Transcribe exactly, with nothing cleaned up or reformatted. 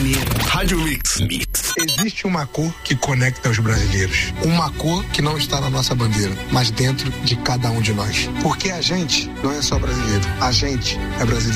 Janeiro. Rádio Mix. Mix. Existe uma cor que conecta os brasileiros. Uma cor que não está na nossa bandeira, mas dentro de cada um de nós. Porque a gente não é só brasileiro. A gente é brasileiro.